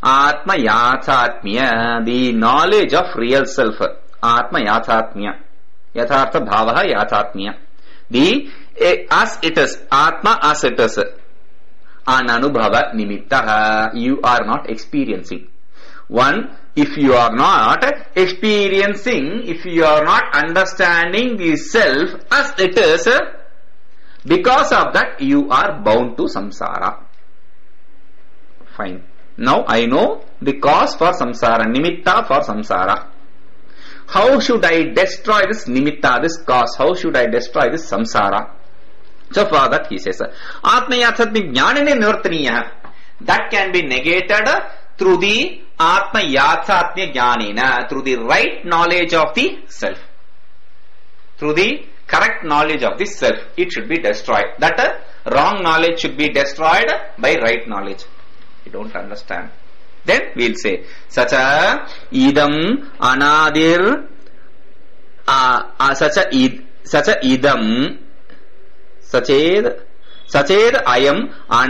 Atma Yathatmya, the knowledge of real self. Atma Yathatmya. Yathartha Bhavaha Yathatmya. The as it is. Atma as it is. Ananubhava Nimittaha. You are not experiencing. One, if you are not experiencing, if you are not understanding the self as it is, because of that you are bound to samsara. Fine. Now I know the cause for samsara, nimitta for samsara. How should I destroy this nimitta, this cause? How should I destroy this samsara? So for that he says, Atma Yathatmya Jnanene Nivartaniya. That can be negated through the Atma Yathatmya Jnanena, through the right knowledge of the self. Through the correct knowledge of the self, it should be destroyed. That wrong knowledge should be destroyed by right knowledge. You don't understand. Then we'll say, Sacha idam anadir, sacha idam, sached ayam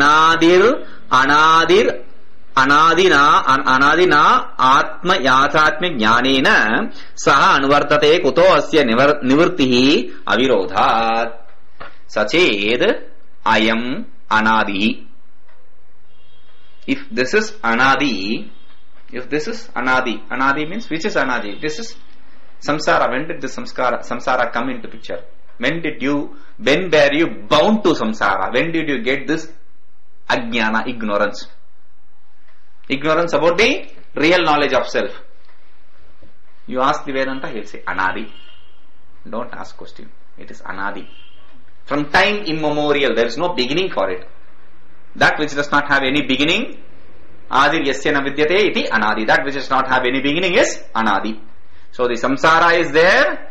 anadina atma yathatmya jnanena saha anuvartate kuto asya nivrtihi avirodhat. Sached ayam anadi. If this is anadi, anadi means which is anadi? This is samsara. When did the samsara come into picture? When were you bound to samsara? When did you get this ajnana, ignorance? Ignorance about the real knowledge of self. You ask the Vedanta, he will say anadi. Don't ask question. It is anadi. From time immemorial, there is no beginning for it. That which does not have any beginning, adir yasya na vidyate iti anadi. That which does not have any beginning is anadi. So the samsara is there.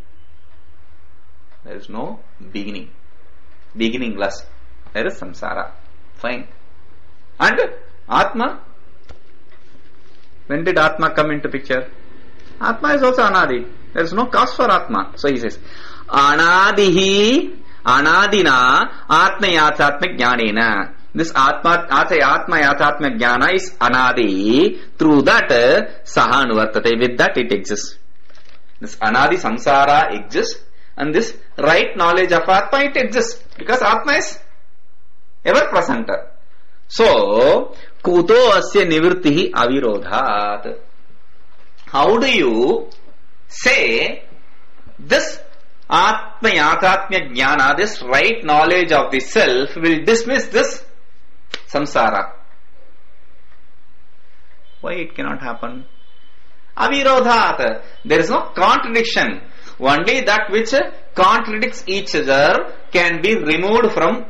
There is no beginning. Beginningless. There is samsara. Fine. And Atma? When did Atma come into picture? Atma is also anadi. There is no cause for Atma. So he says, Anadihi anadina atma yathatmya jnanena. This atma yathatmya jnana is anadi. Through that saha anuvartate. With that it exists. This anadi samsara exists, and this right knowledge of Atma, it exists. Because Atma is ever present. So, kuto asya nivrtihi avirodhat. How do you say this Atma Yathatmya Jnana, this right knowledge of the self, will dismiss this samsara? Why it cannot happen? Avirodhat. There is no contradiction. Only that which contradicts each other can be removed by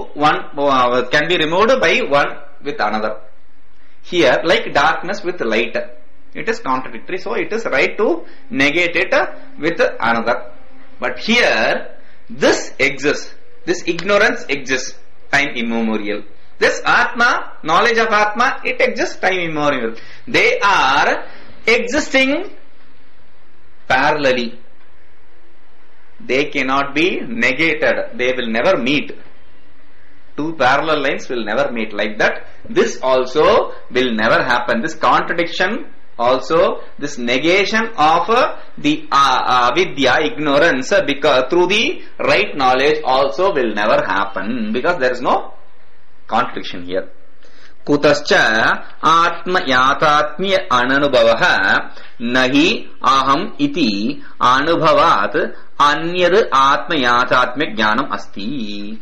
one with another. Here, like darkness with light, it is contradictory, so it is right to negate it with another. But here, this exists. This ignorance exists, time immemorial. This Atma, knowledge of Atma, it exists, time immemorial. They are existing parallelly. They cannot be negated. They will never meet. Two parallel lines will never meet. Like that, this also will never happen. This contradiction also, this negation of the avidya, ignorance, because through the right knowledge also will never happen, because there is no contradiction here. Kutascha atma yatatmya ananubhavaha nahi aham iti anubhavat anyad atma yatatmya jnanam asti.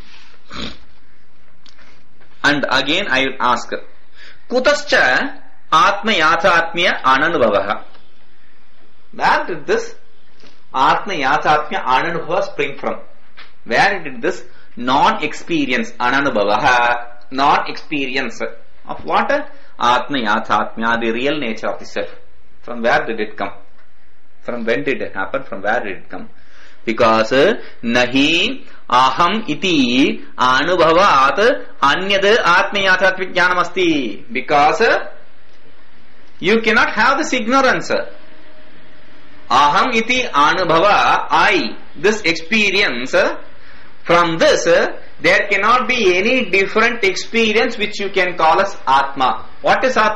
And again I will ask, kutascha atma yatatmya ananubhavaha. Where did this atma yatatmya ananubhava spring from? Where did this non-experience ananubhavaha, non-experience of what? Atma yathatmya, the real nature of the self. From where did it come? From when did it happen? From where did it come? Because nahi aham iti anubhavat anyad atma yathatmya jnanam asti. Because you cannot have this ignorance. Aham iti anubhava, I, this experience. From this, there cannot be any different experience which you can call as Atma. What is Atma?